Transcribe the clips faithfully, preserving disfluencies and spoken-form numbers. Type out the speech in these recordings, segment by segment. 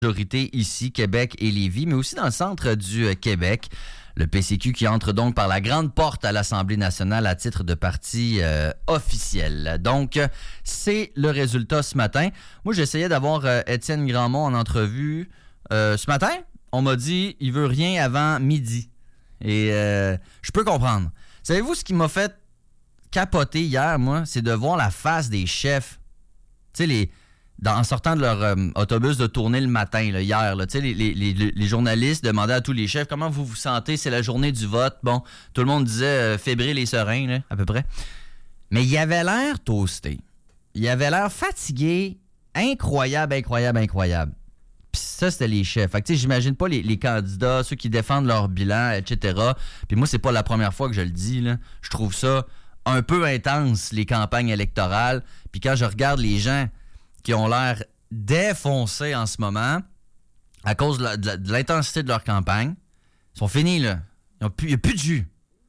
majorité ici, Québec et Lévis, mais aussi dans le centre du euh, Québec. Le P C Q qui entre donc par la grande porte à l'Assemblée nationale à titre de parti euh, officiel. Donc, c'est le résultat ce matin. Moi, j'essayais d'avoir euh, Étienne Grandmont en entrevue euh, ce matin. On m'a dit il veut rien avant midi. Et euh, je peux comprendre. Savez-vous ce qui m'a fait capoter hier, moi? C'est de voir la face des chefs. Tu sais, les... Dans, en sortant de leur euh, autobus de tournée le matin, là, hier, là, les, les, les, les journalistes demandaient à tous les chefs comment vous vous sentez, c'est la journée du vote. Bon, tout le monde disait euh, fébrile et serein, là, à peu près. Mais il avait l'air toasté. Il avait l'air fatigué, incroyable, incroyable, incroyable. Puis ça, c'était les chefs. Fait que, tu sais, j'imagine pas les, les candidats, ceux qui défendent leur bilan, et cetera. Puis moi, c'est pas la première fois que je le dis, là. Je trouve ça un peu intense, les campagnes électorales. Puis quand je regarde les gens qui ont l'air défoncés en ce moment à cause de, la, de, la, de l'intensité de leur campagne. Ils sont finis, là. Il n'y a plus de jus.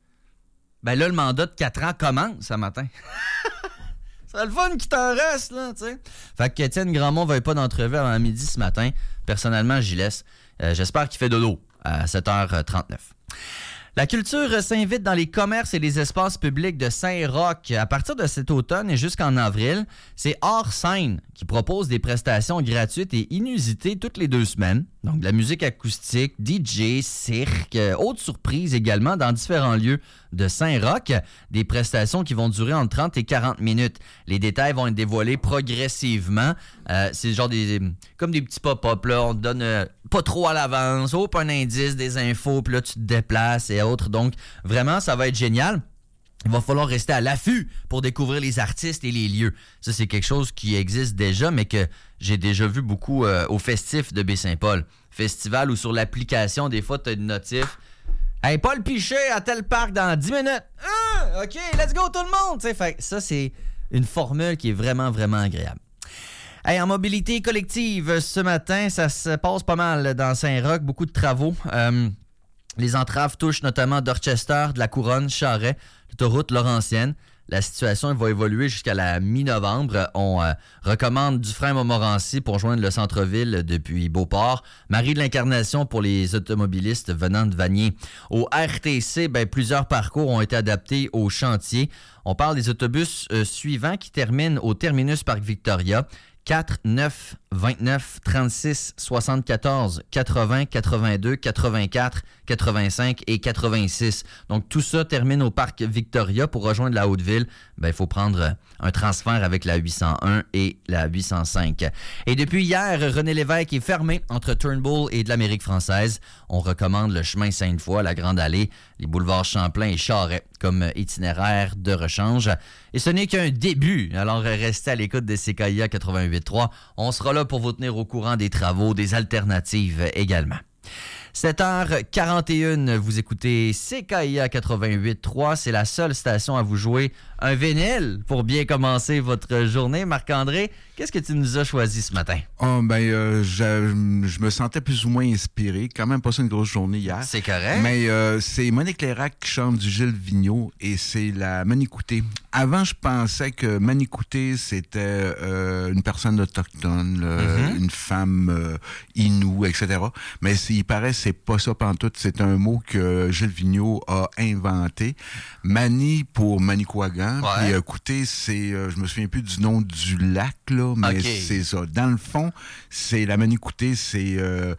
Ben là, le mandat de quatre ans commence ce matin. C'est le fun qui t'en reste, là, tu sais. Fait que Étienne Grandmont ne veut pas d'entrevue avant midi ce matin. Personnellement, j'y laisse. Euh, j'espère qu'il fait dodo à sept heures trente-neuf. La culture s'invite dans les commerces et les espaces publics de Saint-Roch. À partir de cet automne et jusqu'en avril, c'est Hors Scène qui propose des prestations gratuites et inusitées toutes les deux semaines. Donc, de la musique acoustique, D J, cirque, euh, autres surprises également dans différents lieux de Saint-Roch. Des prestations qui vont durer entre trente et quarante minutes. Les détails vont être dévoilés progressivement. Euh, c'est genre des comme des petits pop-up, là. On te donne euh, pas trop à l'avance, hop, un indice, des infos, puis là, tu te déplaces et autres. Donc, vraiment, ça va être génial. Il va falloir rester à l'affût pour découvrir les artistes et les lieux. Ça, c'est quelque chose qui existe déjà, mais que j'ai déjà vu beaucoup euh, au Festif de Baie-Saint-Paul. Festival où sur l'application, des fois, tu as une notif. « Hey, Paul Piché à tel parc dans dix minutes. Ah, OK, let's go tout le monde! » T'sais, fait, ça, c'est une formule qui est vraiment, vraiment agréable. Hey, en mobilité collective, ce matin, ça se passe pas mal dans Saint-Roch. Beaucoup de travaux. Euh, les entraves touchent notamment Dorchester, de la Couronne, Charest, l'autoroute Laurentienne. La situation va évoluer jusqu'à la mi-novembre. On euh, recommande Dufresne-Montmorency pour joindre le centre-ville depuis Beauport. Marie de l'Incarnation pour les automobilistes venant de Vanier. Au R T C, ben, plusieurs parcours ont été adaptés au chantier. On parle des autobus euh, suivants qui terminent au terminus Parc Victoria. quatre, neuf, vingt-neuf, trente-six, soixante-quatorze, quatre-vingts, quatre-vingt-deux, quatre-vingt-quatre, quatre-vingt-cinq et quatre-vingt-six. Donc, tout ça termine au Parc Victoria. Pour rejoindre la Haute-Ville, ben, il faut prendre un transfert avec la huit cent un et la huit cent cinq. Et depuis hier, René Lévesque est fermé entre Turnbull et de l'Amérique française. On recommande le chemin Sainte-Foy, la Grande Allée, les boulevards Champlain et Charest comme itinéraire de rechange. Et ce n'est qu'un début. Alors, restez à l'écoute de C K I A quatre-vingt-huit point trois. On sera là pour vous tenir au courant des travaux, des alternatives également. sept heures quarante et une, vous écoutez C K I A quatre-vingt-huit point trois. C'est la seule station à vous jouer un vinyle pour bien commencer votre journée. Marc-André, qu'est-ce que tu nous as choisi ce matin? Oh, ben, euh, je, je me sentais plus ou moins inspiré. Quand même passé une grosse journée hier. C'est correct. Mais euh, c'est Monique Lérac qui chante du Gilles Vigneault et c'est la Manicouté. Avant, je pensais que Manicouté, c'était euh, une personne autochtone, euh, mm-hmm. une femme euh, inoue, et cetera. Mais il paraît c'est pas ça pantoute. C'est un mot que Gilles Vigneault a inventé. Mani pour Manicouagan. Ouais. Puis écoutez, c'est, euh, je me souviens plus du nom du lac, là, mais okay. c'est ça. Dans le fond, c'est la Manicouté, c'est euh,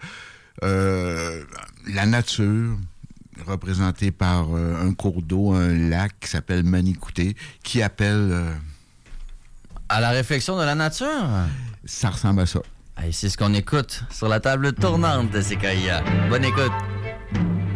euh, la nature représentée par euh, un cours d'eau, un lac qui s'appelle Manicouté, qui appelle... Euh, à la réflexion de la nature? Ça ressemble à ça. Hey, c'est ce qu'on écoute sur la table tournante de C K I A. Bonne écoute.